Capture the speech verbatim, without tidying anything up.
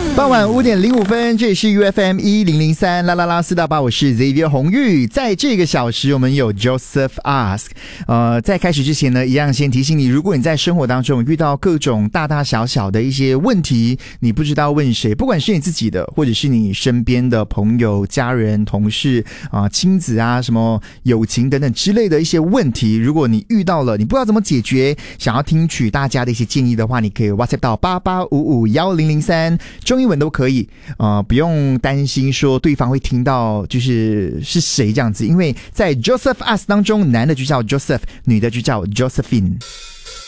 傍晚五点零五分，这里是 U F M 一零零三啦啦啦四大八，我是 Xavier 洪玉。在这个小时，我们有 Joseph Ask。呃，在开始之前呢，一样先提醒你，如果你在生活当中遇到各种大大小小的一些问题，你不知道问谁，不管是你自己的，或者是你身边的朋友、家人、同事啊、呃、亲子啊、什么友情等等之类的一些问题，如果你遇到了，你不知道怎么解决，想要听取大家的一些建议的话，你可以 WhatsApp 到八八五五一零零三，中英文都可以，呃，不用担心说对方会听到就是是谁这样子，因为在 Joseph Ask 当中，男的就叫 Joseph， 女的就叫 Josephine。